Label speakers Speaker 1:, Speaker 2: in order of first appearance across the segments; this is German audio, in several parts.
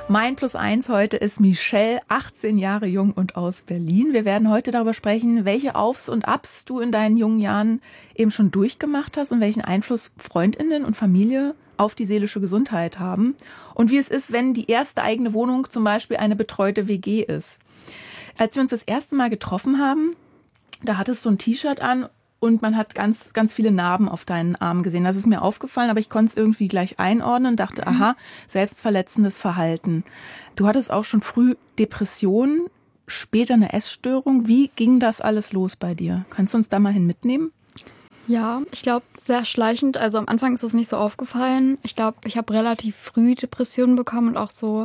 Speaker 1: Mein +1 heute ist Michelle, 18 Jahre jung und aus Berlin. Wir werden heute darüber sprechen, welche Aufs und Abs du in deinen jungen Jahren eben schon durchgemacht hast und welchen Einfluss Freundinnen und Familie auf die seelische Gesundheit haben. Und wie es ist, wenn die erste eigene Wohnung zum Beispiel eine betreute WG ist. Als wir uns das erste Mal getroffen haben, da hattest du ein T-Shirt an und man hat ganz, ganz viele Narben auf deinen Armen gesehen. Das ist mir aufgefallen, aber ich konnte es irgendwie gleich einordnen und dachte, aha, selbstverletzendes Verhalten. Du hattest auch schon früh Depressionen, später eine Essstörung. Wie ging das alles los bei dir? Kannst du uns da mal hin mitnehmen?
Speaker 2: Ja, ich glaube, sehr schleichend. Also am Anfang ist es nicht so aufgefallen. Ich glaube, ich habe relativ früh Depressionen bekommen und auch so,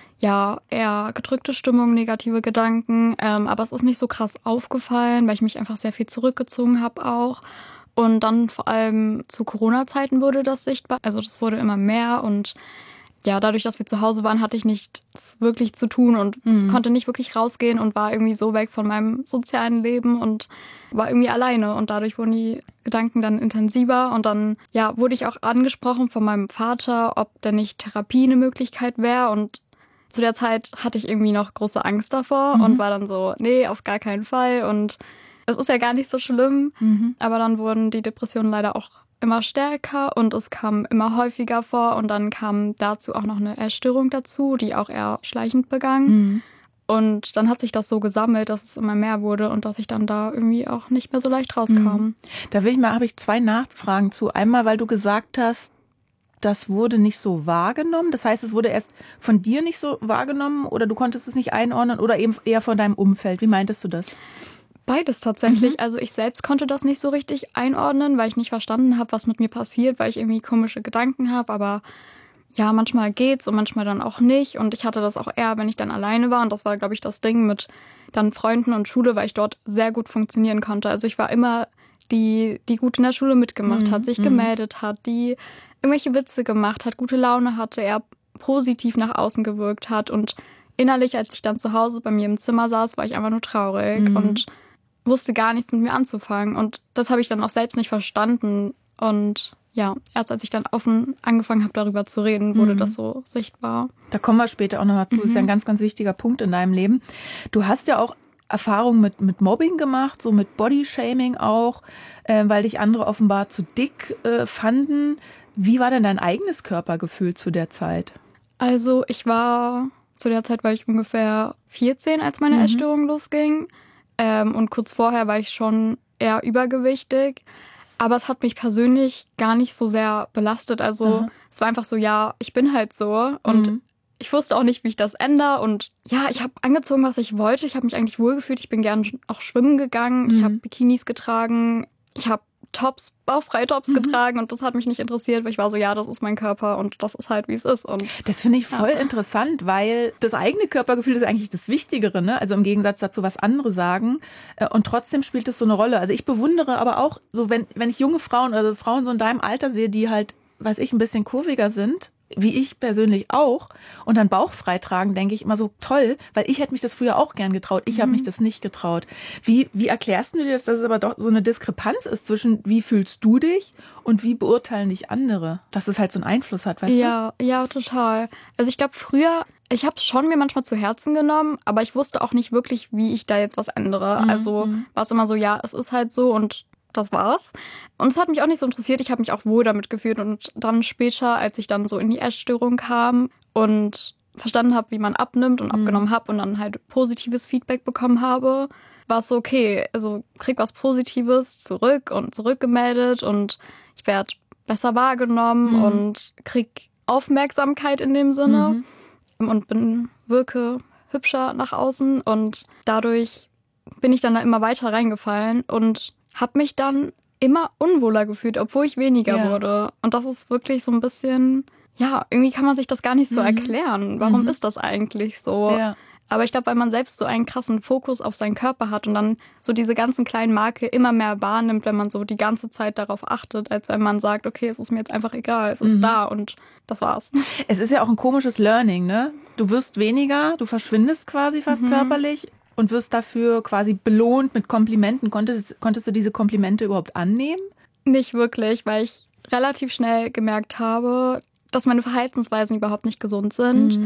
Speaker 2: ja, eher gedrückte Stimmung, negative Gedanken. Aber es ist nicht so krass aufgefallen, weil ich mich einfach sehr viel zurückgezogen habe auch. Und dann vor allem zu Corona-Zeiten wurde das sichtbar. Also das wurde immer mehr und ja, dadurch, dass wir zu Hause waren, hatte ich nichts wirklich zu tun und konnte nicht wirklich rausgehen und war irgendwie so weg von meinem sozialen Leben und war irgendwie alleine. Und dadurch wurden die Gedanken dann intensiver und dann ja wurde ich auch angesprochen von meinem Vater, ob denn nicht Therapie eine Möglichkeit wäre. Und zu der Zeit hatte ich irgendwie noch große Angst davor und war dann so, nee, auf gar keinen Fall. Und es ist ja gar nicht so schlimm. Aber dann wurden die Depressionen leider auch immer stärker und es kam immer häufiger vor und dann kam dazu auch noch eine Essstörung dazu, die auch eher schleichend begann. Und dann hat sich das so gesammelt, dass es immer mehr wurde und dass ich dann da irgendwie auch nicht mehr so leicht rauskam.
Speaker 1: Da habe ich 2 Nachfragen zu. Einmal, weil du gesagt hast, das wurde nicht so wahrgenommen. Das heißt, es wurde erst von dir nicht so wahrgenommen oder du konntest es nicht einordnen oder eben eher von deinem Umfeld. Wie meintest du das?
Speaker 2: Beides tatsächlich. Also ich selbst konnte das nicht so richtig einordnen, weil ich nicht verstanden habe, was mit mir passiert, weil ich irgendwie komische Gedanken habe. Aber ja, manchmal geht's und manchmal dann auch nicht. Und ich hatte das auch eher, wenn ich dann alleine war. Und das war, glaube ich, das Ding mit dann Freunden und Schule, weil ich dort sehr gut funktionieren konnte. Also ich war immer die gut in der Schule mitgemacht hat, sich gemeldet hat, die irgendwelche Witze gemacht hat, gute Laune hatte, eher positiv nach außen gewirkt hat. Und innerlich, als ich dann zu Hause bei mir im Zimmer saß, war ich einfach nur traurig und wusste gar nichts mit mir anzufangen. Und das habe ich dann auch selbst nicht verstanden. Und ja, erst als ich dann offen angefangen habe, darüber zu reden, wurde das so sichtbar.
Speaker 1: Da kommen wir später auch nochmal zu. Ist ja ein ganz, ganz wichtiger Punkt in deinem Leben. Du hast ja auch Erfahrungen mit Mobbing gemacht, so mit Bodyshaming auch, weil dich andere offenbar zu dick fanden. Wie war denn dein eigenes Körpergefühl zu der Zeit?
Speaker 2: Also zu der Zeit war ich ungefähr 14, als meine Essstörung losging. Und kurz vorher war ich schon eher übergewichtig. Aber es hat mich persönlich gar nicht so sehr belastet. Also es war einfach so, ja, ich bin halt so. Und ich wusste auch nicht, wie ich das ändere. Und ja, ich habe angezogen, was ich wollte. Ich habe mich eigentlich wohlgefühlt. Ich bin gern auch schwimmen gegangen. Ich habe Bikinis getragen. Ich habe bauchfreie Tops getragen und das hat mich nicht interessiert, weil ich war so, ja, das ist mein Körper und das ist halt, wie es ist. Und
Speaker 1: das finde ich voll interessant, weil das eigene Körpergefühl ist eigentlich das Wichtigere, ne? Also im Gegensatz dazu, was andere sagen. Und trotzdem spielt es so eine Rolle. Also ich bewundere aber auch, so wenn ich junge Frauen, also Frauen so in deinem Alter sehe, die halt, weiß ich, ein bisschen kurviger sind, wie ich persönlich auch, und dann bauchfrei tragen, denke ich immer so toll, weil ich hätte mich das früher auch gern getraut. Ich habe mich das nicht getraut. Wie erklärst du dir das, dass es aber doch so eine Diskrepanz ist zwischen wie fühlst du dich und wie beurteilen dich andere? Dass es halt so einen Einfluss hat, weißt du?
Speaker 2: Ja, total. Also ich glaube früher, ich habe es schon mir manchmal zu Herzen genommen, aber ich wusste auch nicht wirklich, wie ich da jetzt was ändere. Also war es immer so, ja, es ist halt so und das war's. Und es hat mich auch nicht so interessiert. Ich habe mich auch wohl damit gefühlt. Und dann später, als ich dann so in die Essstörung kam und verstanden habe, wie man abnimmt und abgenommen habe und dann halt positives Feedback bekommen habe, war es so, okay, also krieg was Positives zurück und zurückgemeldet und ich werde besser wahrgenommen und krieg Aufmerksamkeit in dem Sinne und wirke hübscher nach außen. Und dadurch bin ich dann da immer weiter reingefallen und habe mich dann immer unwohler gefühlt, obwohl ich weniger wurde. Und das ist wirklich so ein bisschen, ja, irgendwie kann man sich das gar nicht so erklären. Warum ist das eigentlich so? Ja. Aber ich glaube, weil man selbst so einen krassen Fokus auf seinen Körper hat und dann so diese ganzen kleinen Marke immer mehr wahrnimmt, wenn man so die ganze Zeit darauf achtet, als wenn man sagt, okay, es ist mir jetzt einfach egal, es ist da und das war's.
Speaker 1: Es ist ja auch ein komisches Learning, ne? Du wirst weniger, du verschwindest quasi fast körperlich und wirst dafür quasi belohnt mit Komplimenten. Konntest du diese Komplimente überhaupt annehmen?
Speaker 2: Nicht wirklich, weil ich relativ schnell gemerkt habe, dass meine Verhaltensweisen überhaupt nicht gesund sind.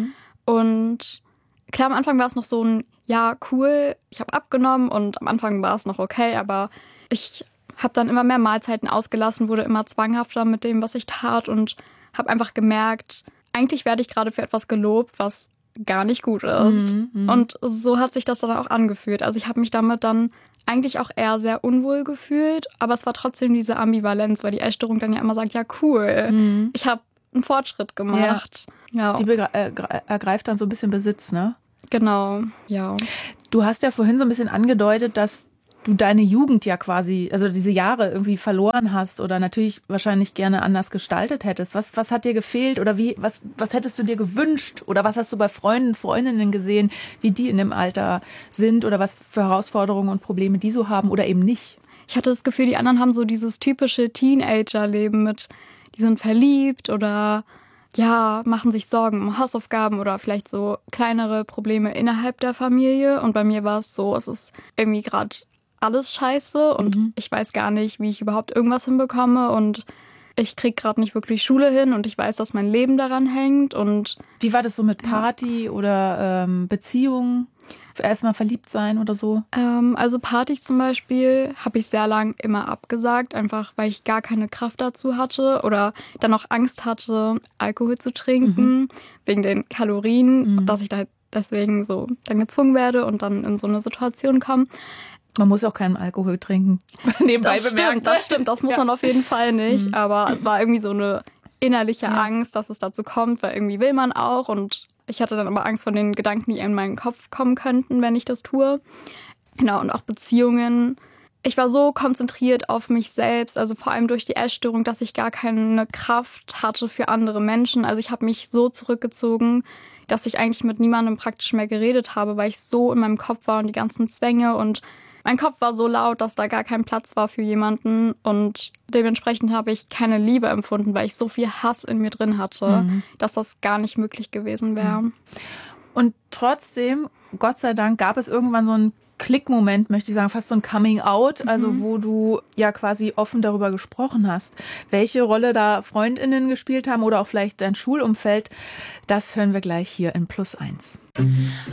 Speaker 2: Und klar, am Anfang war es noch so ein, ja, cool, ich habe abgenommen und am Anfang war es noch okay, aber ich habe dann immer mehr Mahlzeiten ausgelassen, wurde immer zwanghafter mit dem, was ich tat und habe einfach gemerkt, eigentlich werde ich gerade für etwas gelobt, was gar nicht gut ist. Und so hat sich das dann auch angefühlt. Also ich habe mich damit dann eigentlich auch eher sehr unwohl gefühlt, aber es war trotzdem diese Ambivalenz, weil die Essstörung dann ja immer sagt, ja cool, ich habe einen Fortschritt gemacht. Ja.
Speaker 1: Die ergreift dann so ein bisschen Besitz, ne?
Speaker 2: Genau, ja.
Speaker 1: Du hast ja vorhin so ein bisschen angedeutet, dass du deine Jugend ja quasi, also diese Jahre irgendwie verloren hast oder natürlich wahrscheinlich gerne anders gestaltet hättest. Was hat dir gefehlt oder was hättest du dir gewünscht oder was hast du bei Freunden, Freundinnen gesehen, wie die in dem Alter sind oder was für Herausforderungen und Probleme die so haben oder eben nicht?
Speaker 2: Ich hatte das Gefühl, die anderen haben so dieses typische Teenager-Leben mit, die sind verliebt oder ja, machen sich Sorgen um Hausaufgaben oder vielleicht so kleinere Probleme innerhalb der Familie. Und bei mir war es so, es ist irgendwie gerade alles scheiße und ich weiß gar nicht, wie ich überhaupt irgendwas hinbekomme und ich krieg gerade nicht wirklich Schule hin und ich weiß, dass mein Leben daran hängt. Und
Speaker 1: wie war das so mit Party oder Beziehungen? Erstmal verliebt sein oder so?
Speaker 2: Also Partys zum Beispiel habe ich sehr lang immer abgesagt, einfach weil ich gar keine Kraft dazu hatte oder dann auch Angst hatte, Alkohol zu trinken, wegen den Kalorien und dass ich da deswegen so dann gezwungen werde und dann in so eine Situation komme.
Speaker 1: Man muss auch keinen Alkohol trinken. Nebenbei bemerkt.
Speaker 2: Das stimmt, das muss man auf jeden Fall nicht. Aber es war irgendwie so eine innerliche Angst, dass es dazu kommt, weil irgendwie will man auch. Und ich hatte dann aber Angst vor den Gedanken, die in meinen Kopf kommen könnten, wenn ich das tue. Genau, und auch Beziehungen. Ich war so konzentriert auf mich selbst, also vor allem durch die Essstörung, dass ich gar keine Kraft hatte für andere Menschen. Also ich habe mich so zurückgezogen, dass ich eigentlich mit niemandem praktisch mehr geredet habe, weil ich so in meinem Kopf war und die ganzen Zwänge und mein Kopf war so laut, dass da gar kein Platz war für jemanden und dementsprechend habe ich keine Liebe empfunden, weil ich so viel Hass in mir drin hatte, dass das gar nicht möglich gewesen wäre.
Speaker 1: Und trotzdem, Gott sei Dank, gab es irgendwann so einen Klickmoment, möchte ich sagen, fast so ein Coming Out, also wo du ja quasi offen darüber gesprochen hast. Welche Rolle da FreundInnen gespielt haben oder auch vielleicht dein Schulumfeld, das hören wir gleich hier in Plus 1.